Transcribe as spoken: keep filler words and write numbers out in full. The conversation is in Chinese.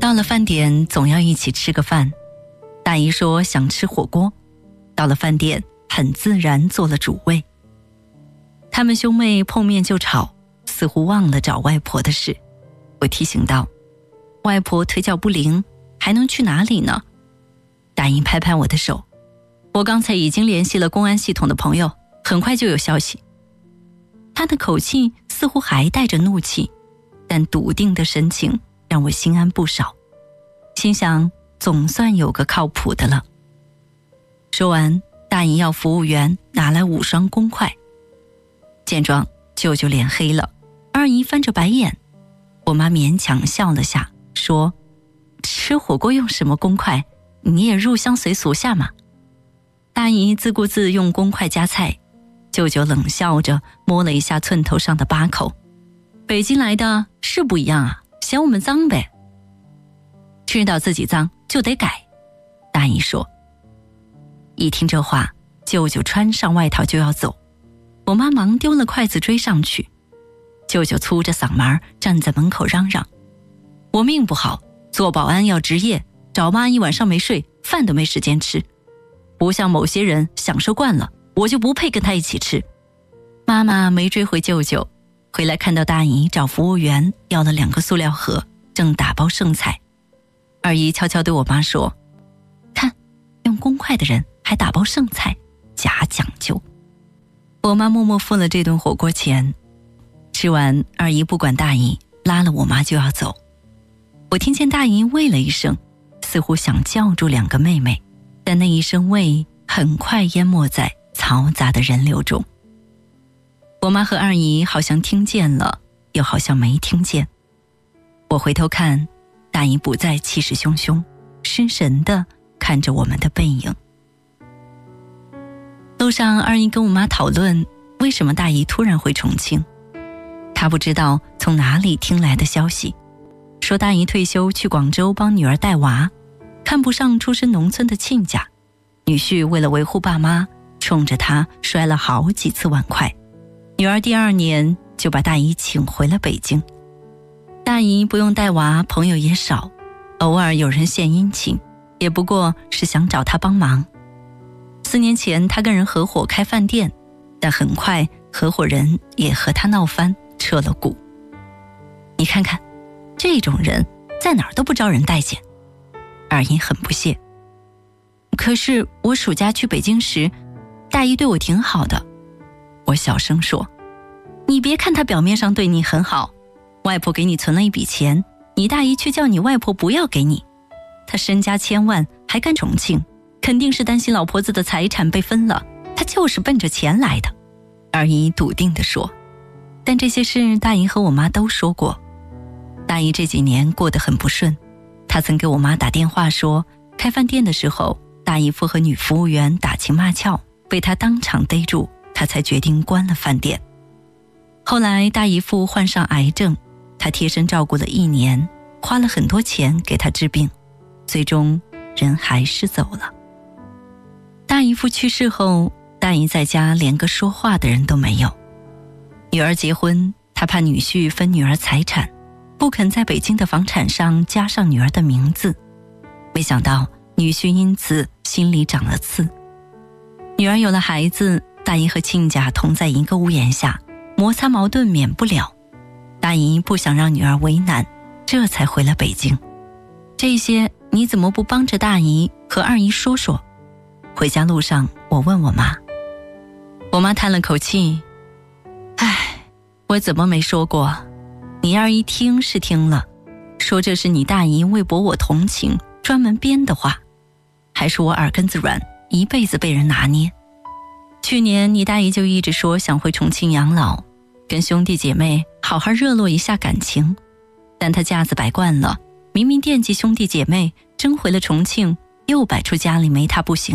到了饭点总要一起吃个饭，大姨说想吃火锅，到了饭店很自然做了主位。他们兄妹碰面就吵，似乎忘了找外婆的事。我提醒道，外婆腿脚不灵，还能去哪里呢？大姨拍拍我的手，我刚才已经联系了公安系统的朋友，很快就有消息。他的口气似乎还带着怒气，但笃定的神情让我心安不少，心想总算有个靠谱的了。说完，大姨要服务员拿来五双公筷。见状，舅舅脸黑了，二姨翻着白眼，我妈勉强笑了下，说：吃火锅用什么公筷？你也入乡随俗下嘛。大姨自顾自用公筷夹菜，舅舅冷笑着摸了一下寸头上的疤口。北京来的是不一样啊，嫌我们脏呗。知道自己脏就得改，大姨说。一听这话，舅舅穿上外套就要走，我妈忙丢了筷子追上去。舅舅粗着嗓门站在门口嚷嚷：我命不好，做保安要值夜，找妈一晚上没睡，饭都没时间吃，不像某些人享受惯了，我就不配跟他一起吃。妈妈没追回舅舅，回来看到大姨找服务员要了两个塑料盒，正打包剩菜。二姨悄悄对我妈说：看，用公筷的人还打包剩菜，假讲究。我妈默默付了这顿火锅钱。吃完，二姨不管大姨，拉了我妈就要走。我听见大姨喂了一声，似乎想叫住两个妹妹，但那一声喂很快淹没在嘈杂的人流中。我妈和二姨好像听见了，又好像没听见。我回头看，大姨不再气势汹汹，失神地看着我们的背影。路上，二姨跟我妈讨论为什么大姨突然回重庆。她不知道从哪里听来的消息，说大姨退休去广州帮女儿带娃，看不上出身农村的亲家，女婿为了维护爸妈，冲着她摔了好几次碗筷。女儿第二年就把大姨请回了北京。大姨不用带娃，朋友也少，偶尔有人献殷勤，也不过是想找她帮忙。四年前她跟人合伙开饭店，但很快合伙人也和她闹翻，撤了股。你看看，这种人在哪儿都不招人待见。二姨很不屑。可是我暑假去北京时，大姨对我挺好的。我小声说，你别看她表面上对你很好，外婆给你存了一笔钱，你大姨却叫你外婆不要给你。她身家千万还干重庆，肯定是担心老婆子的财产被分了，她就是奔着钱来的。二姨笃定地说。但这些事大姨和我妈都说过。大姨这几年过得很不顺，她曾给我妈打电话说，开饭店的时候大姨夫和女服务员打情骂俏，被她当场逮住，她才决定关了饭店。后来大姨夫患上癌症，她贴身照顾了一年，花了很多钱给他治病，最终人还是走了。大姨夫去世后，大姨在家连个说话的人都没有。女儿结婚，她怕女婿分女儿财产，不肯在北京的房产上加上女儿的名字。没想到女婿因此心里长了刺。女儿有了孩子，大姨和亲家同在一个屋檐下，摩擦矛盾免不了。大姨不想让女儿为难，这才回了北京。这些你怎么不帮着大姨和二姨说说？回家路上，我问我妈。我妈叹了口气，唉，我怎么没说过？你二姨听是听了，说这是你大姨为博我同情专门编的话，还说我耳根子软，一辈子被人拿捏。去年你大姨就一直说想回重庆养老，跟兄弟姐妹好好热络一下感情，但她架子摆惯了，明明惦记兄弟姐妹，真回了重庆，又摆出家里没她不行